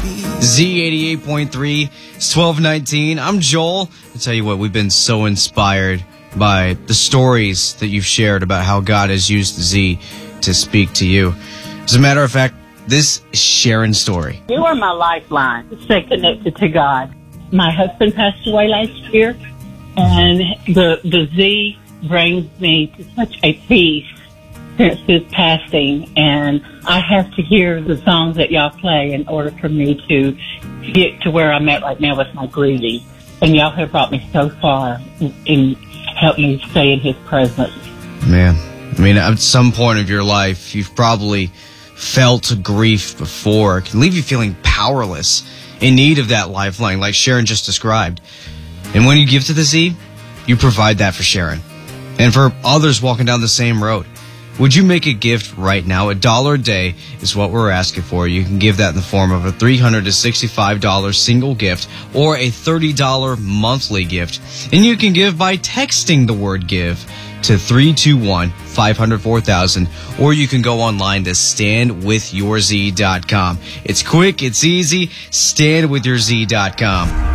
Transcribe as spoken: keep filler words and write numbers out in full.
Z eighty-eight point three, it's twelve nineteen. I'm Joel. I tell you what, we've been so inspired by the stories that you've shared about how God has used Z to speak to you. As a matter of fact, this is Sharon's story. You are my lifeline to stay connected to God. My husband passed away last year, and the the Z brings me to such a peace since his passing, and I have to hear the songs that y'all play in order for me to get to where I'm at right now with my grieving. And y'all have brought me so far and helped me stay in his presence. Man, I mean, at some point of your life, you've probably felt grief before. It can leave you feeling powerless, in need of that lifeline, like Sharon just described. And when you give to the Z, you provide that for Sharon and for others walking down the same road. Would you make a gift right now? A dollar a day is what we're asking for. You can give that in the form of a three hundred sixty-five dollars single gift or a thirty dollars monthly gift. And you can give by texting the word give to three two one, five zero four thousand, or you can go online to stand with your z dot com. It's quick, it's easy, stand with your z dot com.